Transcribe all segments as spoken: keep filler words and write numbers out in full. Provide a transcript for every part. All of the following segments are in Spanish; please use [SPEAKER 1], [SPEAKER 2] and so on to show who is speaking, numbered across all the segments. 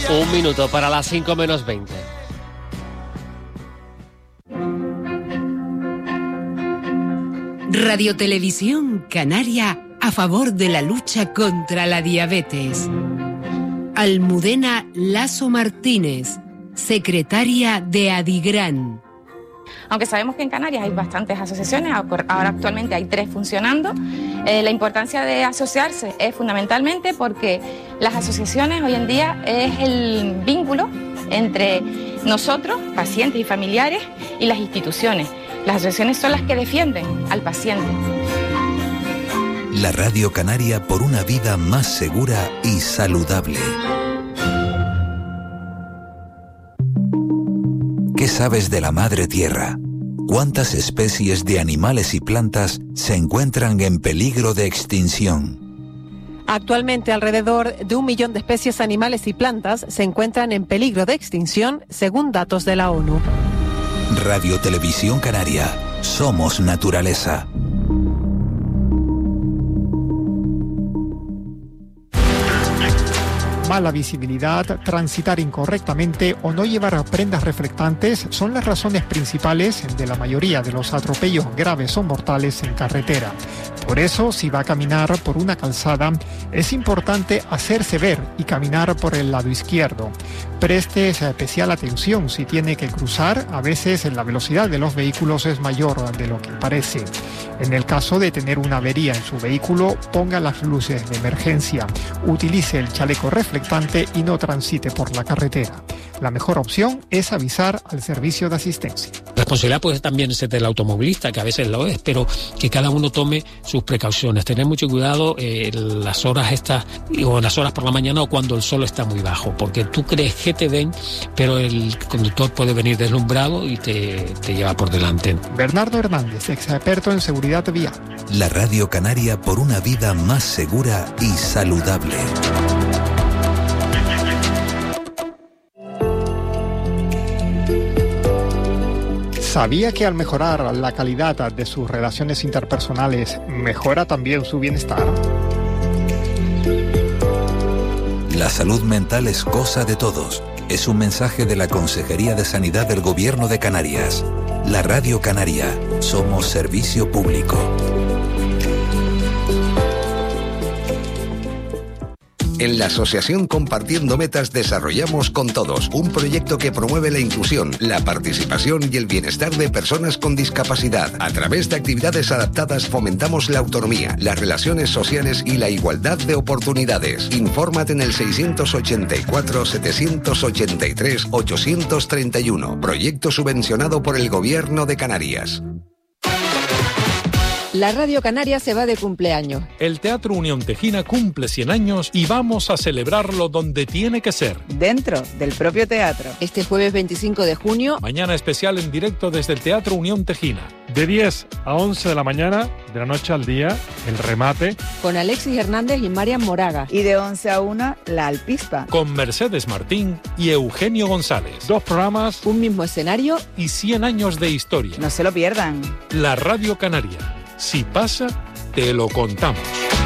[SPEAKER 1] Un minuto para las cinco menos veinte.
[SPEAKER 2] Radio Televisión Canaria a favor de la lucha contra la diabetes. Almudena Lasso Martínez, secretaria de Adigran.
[SPEAKER 3] Aunque sabemos que en Canarias hay bastantes asociaciones, ahora actualmente hay tres funcionando, eh, la importancia de asociarse es fundamentalmente porque las asociaciones hoy en día es el vínculo entre nosotros, pacientes y familiares, y las instituciones. Las asociaciones son las que defienden al paciente.
[SPEAKER 4] La Radio Canaria por una vida más segura y saludable. ¿Qué sabes de la madre tierra? ¿Cuántas especies de animales y plantas se encuentran en peligro de extinción?
[SPEAKER 5] Actualmente, alrededor de un millón de especies animales y plantas se encuentran en peligro de extinción, según datos de la ONU.
[SPEAKER 4] Radio Televisión Canaria. Somos naturaleza.
[SPEAKER 6] Mala visibilidad, transitar incorrectamente o no llevar prendas reflectantes son las razones principales de la mayoría de los atropellos graves o mortales en carretera. Por eso, si va a caminar por una calzada, es importante hacerse ver y caminar por el lado izquierdo. Preste especial atención si tiene que cruzar, a veces la velocidad de los vehículos es mayor de lo que parece. En el caso de tener una avería en su vehículo, ponga las luces de emergencia, utilice el chaleco reflectante y no transite por la carretera. La mejor opción es avisar al servicio de asistencia.
[SPEAKER 7] Responsabilidad puede también ser del automovilista, que a veces lo es, pero que cada uno tome sus precauciones. Tener mucho cuidado en eh, las horas estas, o en las horas por la mañana o cuando el sol está muy bajo, porque tú crees que te ven, pero el conductor puede venir deslumbrado y te, te lleva por delante.
[SPEAKER 6] Bernardo Hernández, experto en seguridad vial.
[SPEAKER 4] La Radio Canaria por una vida más segura y saludable.
[SPEAKER 6] ¿Sabía que al mejorar la calidad de sus relaciones interpersonales, mejora también su bienestar?
[SPEAKER 4] La salud mental es cosa de todos. Es un mensaje de la Consejería de Sanidad del Gobierno de Canarias. La Radio Canaria. Somos servicio público.
[SPEAKER 8] En la Asociación Compartiendo Metas desarrollamos Con Todos, un proyecto que promueve la inclusión, la participación y el bienestar de personas con discapacidad. A través de actividades adaptadas fomentamos la autonomía, las relaciones sociales y la igualdad de oportunidades. Infórmate en el seiscientos ochenta y cuatro, setecientos ochenta y tres, ochocientos treinta y uno. Proyecto subvencionado por el Gobierno de Canarias.
[SPEAKER 9] La Radio Canaria se va de cumpleaños.
[SPEAKER 10] El Teatro Unión Tejina cumple cien años y vamos a celebrarlo donde tiene que ser.
[SPEAKER 9] Dentro del propio teatro. Este jueves veinticinco de junio.
[SPEAKER 10] Mañana especial en directo desde el Teatro Unión Tejina.
[SPEAKER 11] De diez a once de la mañana, de la noche al día, el remate.
[SPEAKER 9] Con Alexis Hernández y Marian Moraga.
[SPEAKER 12] Y de once a una, la Alpispa.
[SPEAKER 10] Con Mercedes Martín y Eugenio González.
[SPEAKER 11] Dos programas.
[SPEAKER 9] Un mismo escenario.
[SPEAKER 10] Y cien años de historia.
[SPEAKER 12] No se lo pierdan.
[SPEAKER 10] La Radio Canaria. Si pasa, te lo contamos.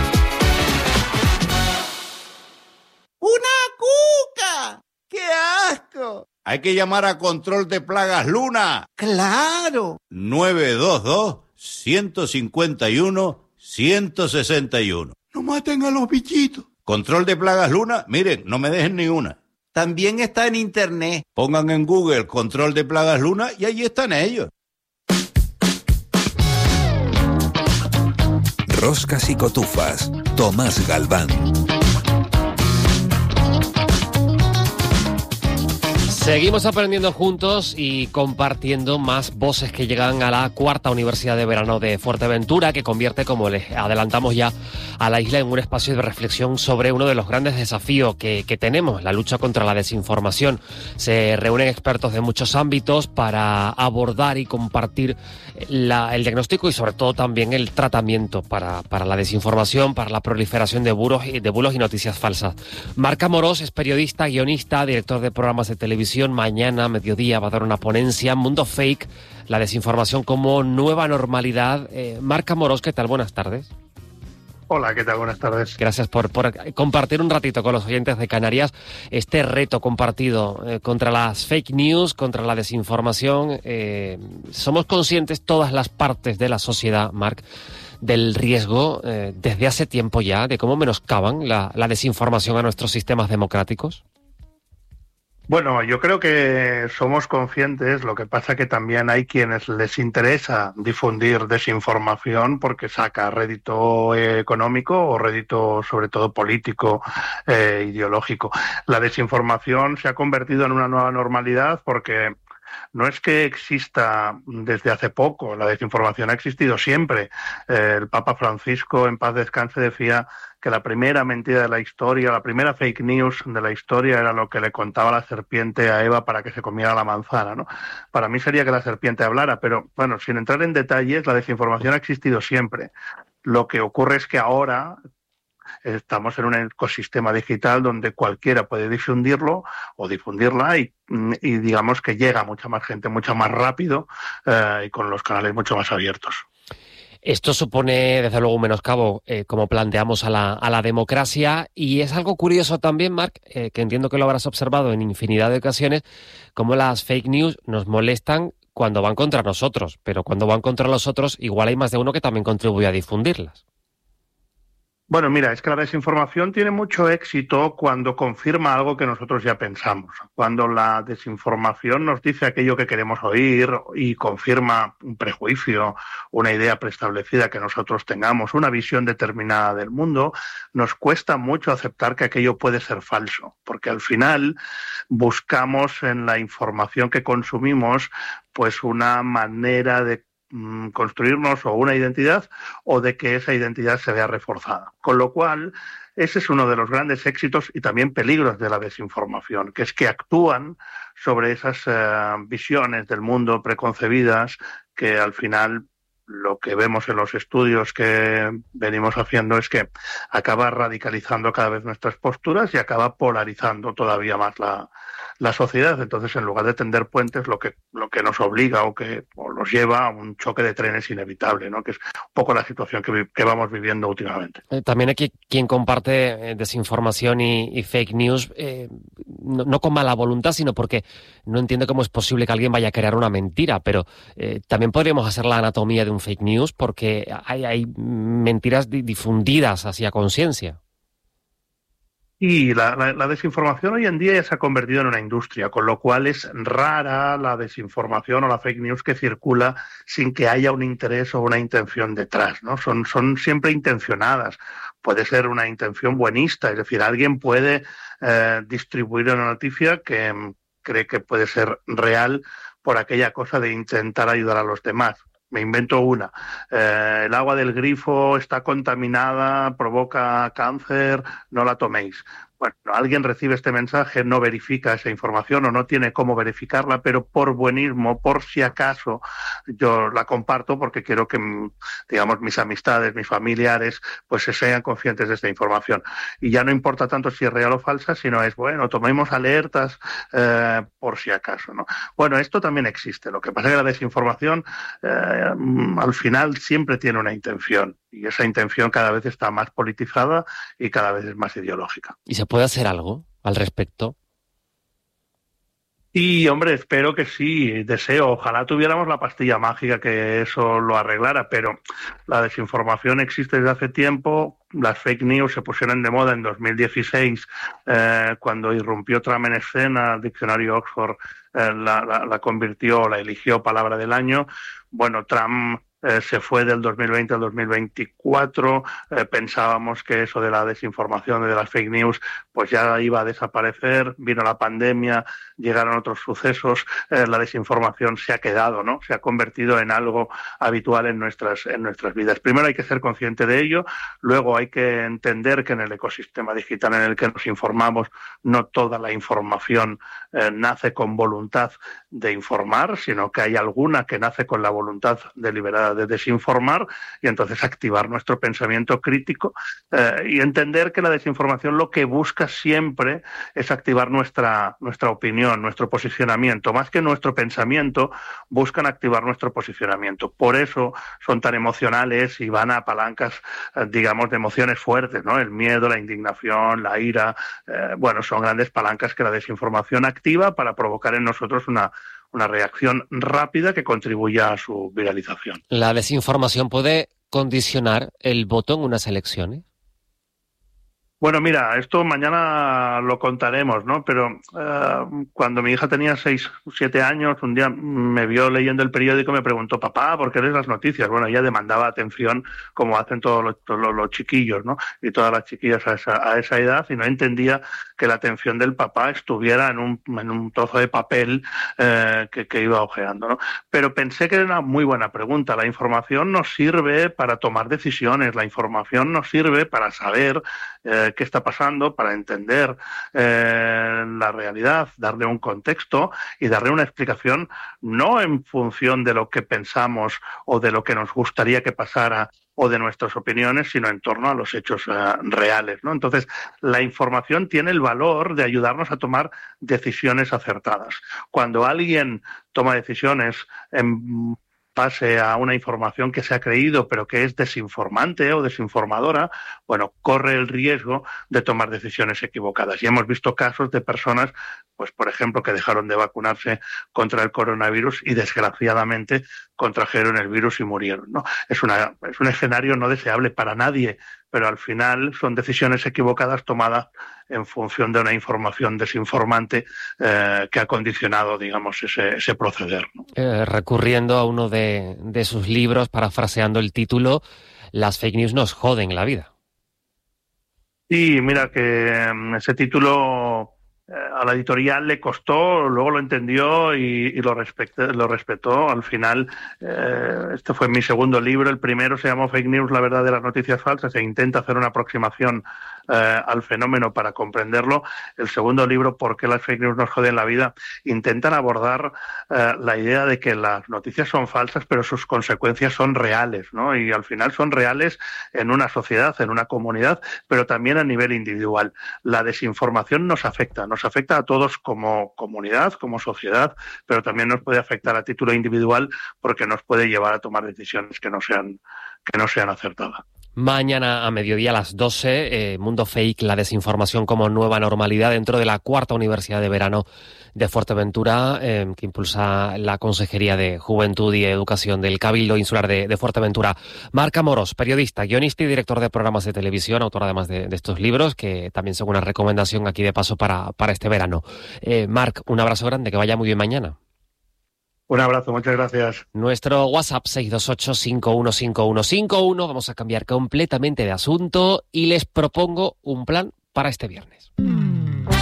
[SPEAKER 13] ¡Una cuca! ¡Qué asco! Hay que llamar a Control de Plagas Luna.
[SPEAKER 12] ¡Claro!
[SPEAKER 13] nueve dos dos, uno cinco uno, uno seis uno.
[SPEAKER 12] No maten a los bichitos.
[SPEAKER 13] Control de Plagas Luna, miren, no me dejen ni una. También está en internet. Pongan en Google Control de Plagas Luna y allí están ellos.
[SPEAKER 4] Roscas y cotufas. Tomás Galván.
[SPEAKER 1] Seguimos aprendiendo juntos y compartiendo más voces que llegan a la cuarta Universidad de Verano de Fuerteventura, que convierte, como les adelantamos ya, a la isla en un espacio de reflexión sobre uno de los grandes desafíos que, que tenemos, la lucha contra la desinformación. Se reúnen expertos de muchos ámbitos para abordar y compartir la, el diagnóstico y sobre todo también el tratamiento para, para la desinformación, para la proliferación de bulos, de bulos y noticias falsas. Marc Amorós es periodista, guionista, director de programas de televisión. Mañana, mediodía, va a dar una ponencia, Mundo Fake, la desinformación como nueva normalidad. Eh, Marc Amorós, ¿qué tal? Buenas tardes.
[SPEAKER 14] Hola, ¿qué tal? Buenas tardes.
[SPEAKER 1] Gracias por, por compartir un ratito con los oyentes de Canarias este reto compartido eh, contra las fake news, contra la desinformación. Eh, somos conscientes todas las partes de la sociedad, Marc, del riesgo eh, desde hace tiempo ya de cómo menoscaban la, la desinformación a nuestros sistemas democráticos.
[SPEAKER 14] Bueno, yo creo que somos conscientes, lo que pasa que también hay quienes les interesa difundir desinformación porque saca rédito económico o rédito sobre todo político, eh, ideológico. La desinformación se ha convertido en una nueva normalidad porque no es que exista desde hace poco, la desinformación ha existido siempre. Eh, el Papa Francisco, en paz descanse, decía que la primera mentira de la historia, la primera fake news de la historia era lo que le contaba la serpiente a Eva para que se comiera la manzana, ¿no? Para mí sería que la serpiente hablara, pero bueno, sin entrar en detalles, la desinformación ha existido siempre. Lo que ocurre es que ahora estamos en un ecosistema digital donde cualquiera puede difundirlo o difundirla y, y digamos que llega a mucha más gente, mucho más rápido eh, y con los canales mucho más abiertos.
[SPEAKER 1] Esto supone, desde luego, un menoscabo, eh, como planteamos, a la, a la democracia, y es algo curioso también, Marc, eh, que entiendo que lo habrás observado en infinidad de ocasiones, cómo las fake news nos molestan cuando van contra nosotros, pero cuando van contra los otros, igual hay más de uno que también contribuye a difundirlas.
[SPEAKER 14] Bueno, mira, es que la desinformación tiene mucho éxito cuando confirma algo que nosotros ya pensamos. Cuando la desinformación nos dice aquello que queremos oír y confirma un prejuicio, una idea preestablecida que nosotros tengamos, una visión determinada del mundo, nos cuesta mucho aceptar que aquello puede ser falso, porque al final buscamos en la información que consumimos pues una manera de construirnos o una identidad o de que esa identidad se vea reforzada. Con lo cual, ese es uno de los grandes éxitos y también peligros de la desinformación, que es que actúan sobre esas eh, visiones del mundo preconcebidas que al final lo que vemos en los estudios que venimos haciendo es que acaba radicalizando cada vez nuestras posturas y acaba polarizando todavía más la, la sociedad. Entonces, en lugar de tender puentes, lo que lo que nos obliga o que o nos lleva a un choque de trenes inevitable, ¿no? Que es un poco la situación que, que vamos viviendo últimamente.
[SPEAKER 1] Eh, también aquí quien comparte eh, desinformación y, y fake news, eh, no, no con mala voluntad, sino porque no entiende cómo es posible que alguien vaya a crear una mentira, pero eh, también podríamos hacer la anatomía de un fake news porque hay, hay mentiras di- difundidas hacia conciencia.
[SPEAKER 14] Y la, la, la desinformación hoy en día ya se ha convertido en una industria, con lo cual es rara la desinformación o la fake news que circula sin que haya un interés o una intención detrás, ¿no? Son, son siempre intencionadas. Puede ser una intención buenista, es decir, alguien puede eh, distribuir una noticia que mm, cree que puede ser real por aquella cosa de intentar ayudar a los demás. Me invento una. Eh, el agua del grifo está contaminada, provoca cáncer, no la toméis. Bueno, alguien recibe este mensaje, no verifica esa información o no tiene cómo verificarla, pero por buenismo, por si acaso, yo la comparto porque quiero que, digamos, mis amistades, mis familiares, pues se sean conscientes de esta información. Y ya no importa tanto si es real o falsa, sino es, bueno, tomemos alertas eh, por si acaso, ¿no? Bueno, esto también existe. Lo que pasa es que la desinformación eh, al final siempre tiene una intención. Y esa intención cada vez está más politizada y cada vez es más ideológica.
[SPEAKER 1] ¿Y se puede hacer algo al respecto?
[SPEAKER 14] Y, hombre, espero que sí, deseo. Ojalá tuviéramos la pastilla mágica que eso lo arreglara, pero la desinformación existe desde hace tiempo. Las fake news se pusieron de moda en dos mil dieciséis, eh, cuando irrumpió Trump en escena. El diccionario Oxford eh, la, la, la convirtió, la eligió palabra del año. Bueno, Trump Eh, se fue del dos mil veinte al dos mil veinticuatro, eh, pensábamos que eso de la desinformación, de las fake news, pues ya iba a desaparecer, vino la pandemia, llegaron otros sucesos, eh, la desinformación se ha quedado, ¿no? Se ha convertido en algo habitual en nuestras, en nuestras vidas. Primero hay que ser consciente de ello, luego hay que entender que en el ecosistema digital en el que nos informamos, no toda la información eh, nace con voluntad de informar, sino que hay alguna que nace con la voluntad deliberada uh, de desinformar y entonces activar nuestro pensamiento crítico uh, y entender que la desinformación lo que busca siempre es activar nuestra, nuestra opinión, nuestro posicionamiento. Más que nuestro pensamiento, buscan activar nuestro posicionamiento. Por eso son tan emocionales y van a palancas, uh, digamos, de emociones fuertes, ¿no? El miedo, la indignación, la ira, uh, bueno, son grandes palancas que la desinformación activa para provocar en nosotros una una reacción rápida que contribuya a su viralización.
[SPEAKER 1] ¿La desinformación puede condicionar el voto en unas elecciones?
[SPEAKER 14] Bueno, mira, esto mañana lo contaremos, ¿no? Pero uh, cuando mi hija tenía seis, siete años, un día me vio leyendo el periódico y me preguntó, papá, ¿por qué lees las noticias? Bueno, ella demandaba atención como hacen todos los, todos los chiquillos, ¿no? Y todas las chiquillas a esa, a esa edad, y no entendía que la atención del papá estuviera en un, en un trozo de papel eh, que, que iba hojeando, ¿no? Pero pensé que era una muy buena pregunta. La información nos sirve para tomar decisiones, la información nos sirve para saber eh, qué está pasando, para entender eh, la realidad, darle un contexto y darle una explicación no en función de lo que pensamos o de lo que nos gustaría que pasara o de nuestras opiniones, sino en torno a los hechos eh, reales, ¿no? Entonces, la información tiene el valor de ayudarnos a tomar decisiones acertadas. Cuando alguien toma decisiones en pase a una información que se ha creído pero que es desinformante o desinformadora, bueno, corre el riesgo de tomar decisiones equivocadas. Y hemos visto casos de personas, pues por ejemplo, que dejaron de vacunarse contra el coronavirus y desgraciadamente contrajeron el virus y murieron, ¿no? Es una, es un escenario no deseable para nadie, pero al final son decisiones equivocadas tomadas en función de una información desinformante eh, que ha condicionado, digamos, ese, ese proceder, ¿no?
[SPEAKER 1] Eh, recurriendo a uno de, de sus libros, parafraseando el título, las fake news nos joden la vida.
[SPEAKER 14] Sí, mira que ese título eh, a la editorial le costó, luego lo entendió y, y lo, respecté, lo respetó. Al final, eh, este fue mi segundo libro. El primero se llamó Fake News, la verdad de las noticias falsas, e intenta hacer una aproximación eh, al fenómeno para comprenderlo. El segundo libro, ¿Por qué las fake news nos joden la vida?, intentan abordar eh, la idea de que las noticias son falsas, pero sus consecuencias son reales, ¿no? Y al final son reales en una sociedad, en una comunidad, pero también a nivel individual. La desinformación nos afecta, nos afecta a todos como comunidad, como sociedad, pero también nos puede afectar a título individual porque nos puede llevar a tomar decisiones que no sean, que no sean acertadas.
[SPEAKER 1] Mañana a mediodía a las doce, eh, Mundo Fake, la desinformación como nueva normalidad dentro de la cuarta Universidad de Verano de Fuerteventura, eh, que impulsa la Consejería de Juventud y Educación del Cabildo Insular de, de Fuerteventura. Marc Amorós, periodista, guionista y director de programas de televisión, autor además de, de estos libros, que también son una recomendación aquí de paso para, para este verano. Eh, Marc, un abrazo grande, que vaya muy bien mañana.
[SPEAKER 14] Un abrazo, muchas gracias.
[SPEAKER 1] Nuestro WhatsApp seis dos ocho, cinco uno cinco uno cinco uno. Vamos a cambiar completamente de asunto y les propongo un plan para este viernes.